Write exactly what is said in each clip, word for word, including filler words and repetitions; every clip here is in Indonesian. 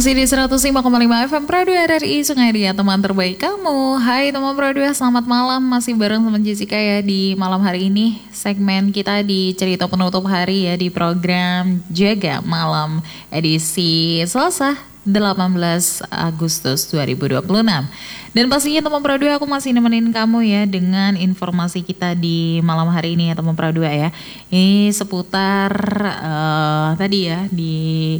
Masih di seratus lima koma lima F M Pro dua R R I Sungai Dia, teman terbaik kamu. Hai teman Pro dua, selamat malam. Masih bareng sama Jessica ya di malam hari ini. Segmen kita di cerita penutup hari ya di program Jaga Malam edisi Selasa delapan belas Agustus dua ribu dua puluh enam. Dan pastinya teman Pro dua, aku masih nemenin kamu ya dengan informasi kita di malam hari ini ya teman Pro dua ya. Ini seputar uh, tadi ya di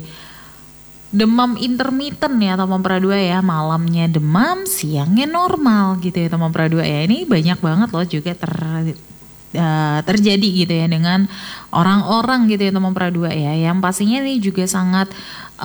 demam intermittent ya teman Pradua ya, malamnya demam, siangnya normal gitu ya teman Pradua ya. Ini banyak banget loh juga ter, uh, terjadi gitu ya dengan orang-orang gitu ya teman Pradua ya. Yang pastinya ini juga sangat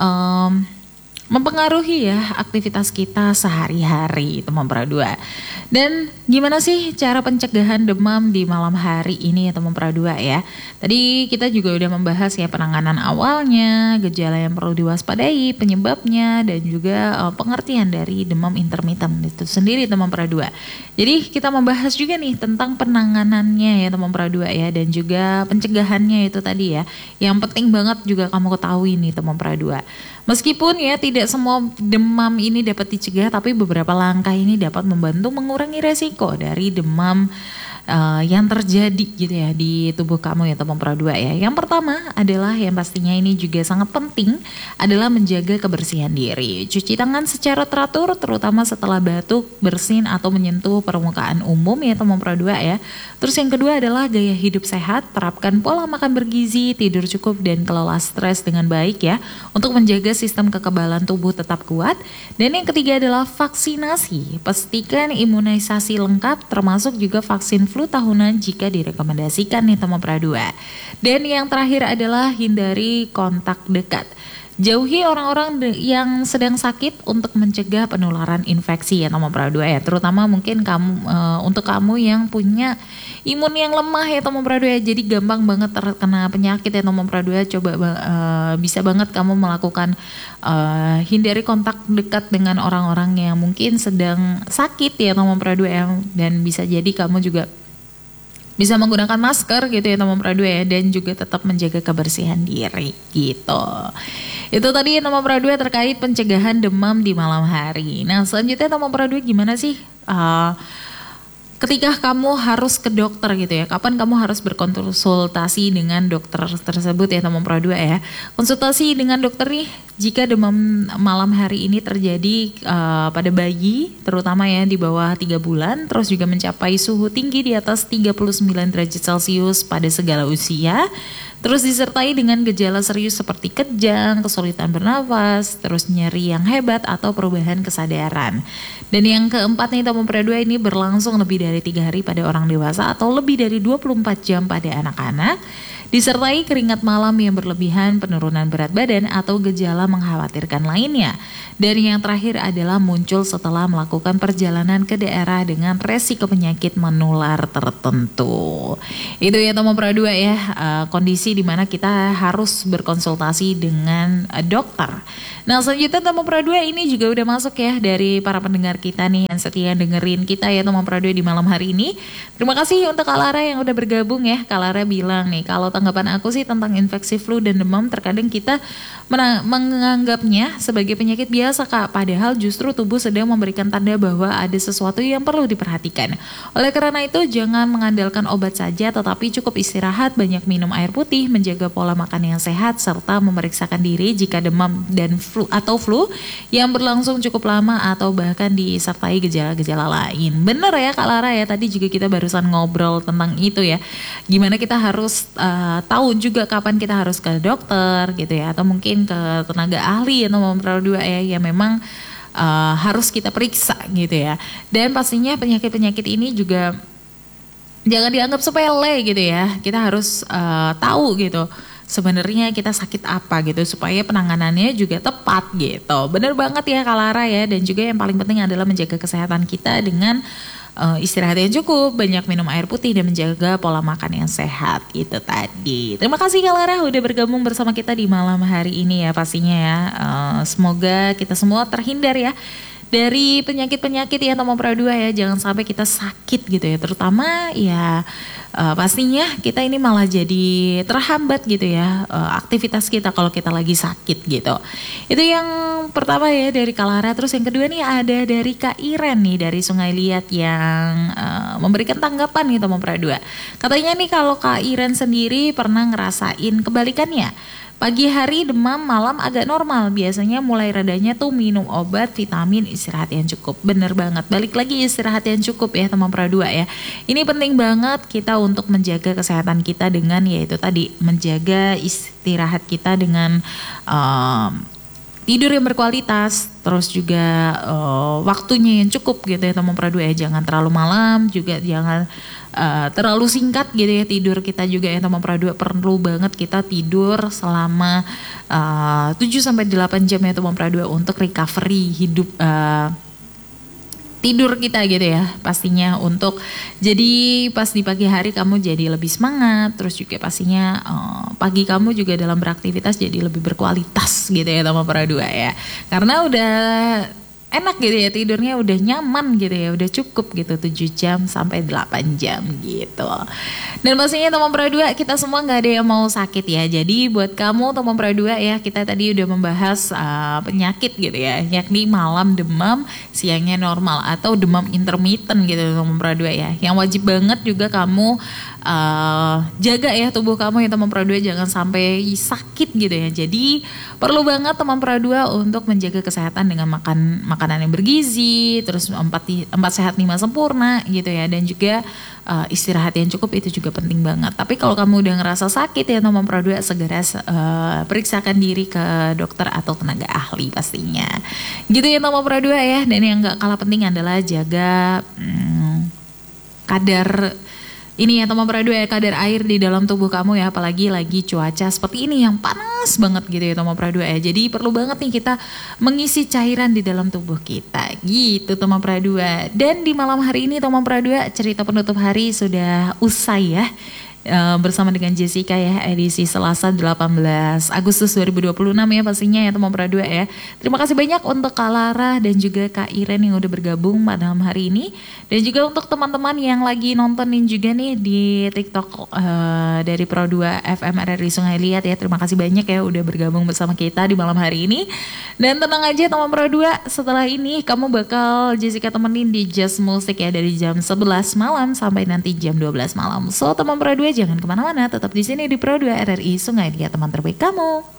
um, mempengaruhi ya aktivitas kita sehari-hari teman Pradua. Dan gimana sih cara pencegahan demam di malam hari ini ya teman Pradua ya. Tadi kita juga udah membahas ya penanganan awalnya, gejala yang perlu diwaspadai, penyebabnya, dan juga uh, pengertian dari demam intermittent itu sendiri teman Pradua. Jadi kita membahas juga nih tentang penanganannya ya teman Pradua ya, dan juga pencegahannya itu tadi ya. Yang penting banget juga kamu ketahui nih teman Pradua. Meskipun ya tidak semua demam ini dapat dicegah, tapi beberapa langkah ini dapat membantu mengurangi resiko dari demam uh, yang terjadi gitu ya di tubuh kamu ya teman Pradua ya. Yang pertama adalah yang pastinya ini juga sangat penting adalah menjaga kebersihan diri. Cuci tangan secara teratur terutama setelah batuk, bersin atau menyentuh permukaan umum ya teman Pradua ya. Terus yang kedua adalah gaya hidup sehat, terapkan pola makan bergizi, tidur cukup dan kelola stres dengan baik ya untuk menjaga sistem kekebalan tubuh tetap kuat. Dan yang ketiga adalah vaksinasi. Pastikan imunisasi lengkap termasuk juga vaksin flu tahunan jika direkomendasikan nih teman Pradua. Dan yang terakhir adalah hindari kontak dekat. Jauhi orang-orang yang sedang sakit untuk mencegah penularan infeksi ya teman Pradua ya. Terutama mungkin kamu e, untuk kamu yang punya imun yang lemah ya teman Pradua ya. Jadi gampang banget terkena penyakit ya teman Pradua. Coba e, bisa banget kamu melakukan e, hindari kontak dekat dengan orang-orang yang mungkin sedang sakit ya teman Pradua ya. Dan bisa jadi kamu juga bisa menggunakan masker gitu ya teman Pradua ya, dan juga tetap menjaga kebersihan diri gitu. Itu tadi teman Pradua terkait pencegahan demam di malam hari. Nah selanjutnya teman Pradua gimana sih uh, ketika kamu harus ke dokter gitu ya, kapan kamu harus berkonsultasi dengan dokter tersebut ya teman Pradua ya. Konsultasi dengan dokter nih jika demam malam hari ini terjadi uh, pada bayi terutama ya di bawah tiga bulan, terus juga mencapai suhu tinggi di atas tiga puluh sembilan derajat Celcius pada segala usia, terus disertai dengan gejala serius seperti kejang, kesulitan bernafas, terus nyeri yang hebat atau perubahan kesadaran. Dan yang keempat nih teman Pradua, ini berlangsung lebih dari tiga hari pada orang dewasa atau lebih dari dua puluh empat jam pada anak-anak, disertai keringat malam yang berlebihan, penurunan berat badan atau gejala mengkhawatirkan lainnya. Dan yang terakhir adalah muncul setelah melakukan perjalanan ke daerah dengan resiko penyakit menular tertentu. Itu ya teman Pradua ya, uh, kondisi di mana kita harus berkonsultasi dengan uh, dokter. Nah selanjutnya teman Pradua, ini juga udah masuk ya dari para pendengar kita nih yang setia dengerin kita ya teman Pradua di malam hari ini. Terima kasih untuk Kak Lara yang udah bergabung ya. Kak Lara bilang nih, kalau tanggapan aku sih tentang infeksi flu dan demam, terkadang kita menganggapnya sebagai penyakit biasa Kak, padahal justru tubuh sedang memberikan tanda bahwa ada sesuatu yang perlu diperhatikan. Oleh karena itu jangan mengandalkan obat saja, tetapi cukup istirahat, banyak minum air putih, menjaga pola makan yang sehat, serta memeriksakan diri jika demam dan flu atau flu yang berlangsung cukup lama atau bahkan disertai gejala-gejala lain. Bener ya Kak Lara ya, tadi juga kita barusan ngobrol tentang itu ya, gimana kita harus uh, tahu juga kapan kita harus ke dokter gitu ya, atau mungkin ke tenaga ahli atau nomor dua ya yang memang uh, harus kita periksa gitu ya. Dan pastinya penyakit-penyakit ini juga jangan dianggap sepele gitu ya. Kita harus uh, tahu gitu sebenarnya kita sakit apa gitu supaya penanganannya juga tepat gitu. Bener banget ya Kak Lara ya. Dan juga yang paling penting adalah menjaga kesehatan kita dengan Uh, istirahat yang cukup, banyak minum air putih dan menjaga pola makan yang sehat itu tadi. Terima kasih Kak Lara udah bergabung bersama kita di malam hari ini ya pastinya ya. Uh, semoga kita semua terhindar ya dari penyakit-penyakit ya teman Pro dua ya, jangan sampai kita sakit gitu ya, terutama ya uh, pastinya kita ini malah jadi terhambat gitu ya uh, aktivitas kita kalau kita lagi sakit gitu. Itu yang pertama ya dari Kalara. Terus yang kedua nih ada dari Kak Iren nih dari Sungai Liat yang uh, memberikan tanggapan nih teman Pro dua. Katanya nih kalau Kak Iren sendiri pernah ngerasain kebalikannya. Pagi hari demam, malam agak normal. Biasanya mulai redanya tuh minum obat, vitamin, istirahat yang cukup. Bener banget, balik lagi istirahat yang cukup ya teman Pro dua ya. Ini penting banget kita untuk menjaga kesehatan kita dengan yaitu tadi menjaga istirahat kita dengan um, tidur yang berkualitas, terus juga uh, waktunya yang cukup gitu ya teman Pro dua ya. Jangan terlalu malam, juga jangan uh, terlalu singkat gitu ya tidur kita juga ya teman Pro dua. Perlu banget kita tidur selama uh, tujuh sampai delapan jam ya teman Pro dua untuk recovery hidup uh, tidur kita gitu ya, pastinya untuk jadi pas di pagi hari kamu jadi lebih semangat, terus juga pastinya uh, pagi kamu juga dalam beraktivitas jadi lebih berkualitas gitu ya teman Pro dua ya, karena udah enak gitu ya tidurnya, udah nyaman gitu ya, udah cukup gitu tujuh jam sampai delapan jam gitu. Dan pastinya teman Pro dua kita semua nggak ada yang mau sakit ya. Jadi buat kamu teman Pro dua ya, kita tadi udah membahas uh, penyakit gitu ya, yakni malam demam, siangnya normal atau demam intermittent gitu teman Pro dua ya. Yang wajib banget juga kamu uh, jaga ya tubuh kamu ya teman Pro dua, jangan sampai sakit gitu ya. Jadi perlu banget teman Pro dua untuk menjaga kesehatan dengan makan makanan yang bergizi, terus empat, empat sehat lima sempurna gitu ya, dan juga uh, istirahat yang cukup itu juga penting banget. Tapi kalau kamu udah ngerasa sakit ya teman Pro dua, segera uh, periksakan diri ke dokter atau tenaga ahli pastinya. Gitu ya teman Pro dua ya. Dan yang gak kalah penting adalah jaga hmm, kadar ini ya teman Pro dua ya, kadar air di dalam tubuh kamu ya, apalagi lagi cuaca seperti ini yang panas banget gitu ya teman Pro dua ya. Jadi perlu banget nih kita mengisi cairan di dalam tubuh kita gitu teman Pro dua. Dan di malam hari ini teman Pro dua, cerita penutup hari sudah usai ya. Uh, bersama dengan Jessica ya, edisi Selasa delapan belas Agustus dua ribu dua puluh enam ya pastinya ya teman Pro dua ya. Terima kasih banyak untuk Kak Lara dan juga Kak Iren yang udah bergabung pada malam hari ini. Dan juga untuk teman-teman yang lagi nontonin juga nih di TikTok uh, dari Pro dua F M R R I Sungai Liat ya. Terima kasih banyak ya udah bergabung bersama kita di malam hari ini. Dan tenang aja teman Pro dua, setelah ini kamu bakal Jessica temenin di Just Music ya dari jam sebelas malam sampai nanti jam dua belas malam. So teman Pro dua jangan kemana-mana, tetap di sini di Pro dua R R I Sungai Liat, teman terbaik kamu.